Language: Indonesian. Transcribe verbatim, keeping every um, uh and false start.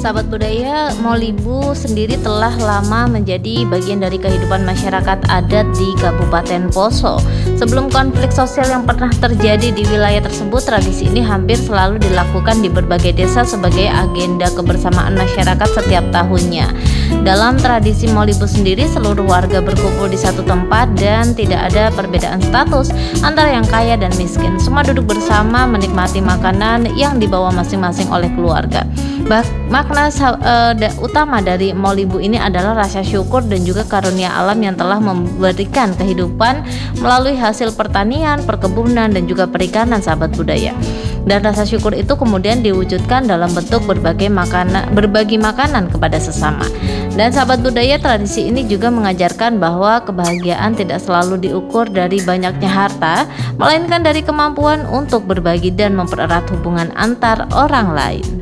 Sahabat budaya, Molibu sendiri telah lama menjadi bagian dari kehidupan masyarakat adat di Kabupaten Poso. Sebelum konflik sosial yang pernah terjadi di wilayah tersebut, tradisi ini hampir selalu dilakukan di berbagai desa sebagai agenda kebersamaan masyarakat setiap tahunnya. Dalam tradisi Molibu sendiri, seluruh warga berkumpul di satu tempat dan tidak ada perbedaan status antara yang kaya dan miskin. Semua duduk bersama menikmati makanan yang dibawa masing-masing oleh keluarga. Bah- makna uh, da- utama dari Molibu ini adalah rasa syukur dan juga karunia alam yang telah memberikan kehidupan melalui hasil pertanian, perkebunan, dan juga perikanan, sahabat budaya. Dan rasa syukur itu kemudian diwujudkan dalam bentuk berbagai makanan, berbagi makanan kepada sesama. Dan sahabat budaya, tradisi ini juga mengajarkan bahwa kebahagiaan tidak selalu diukur dari banyaknya harta, melainkan dari kemampuan untuk berbagi dan mempererat hubungan antar orang lain.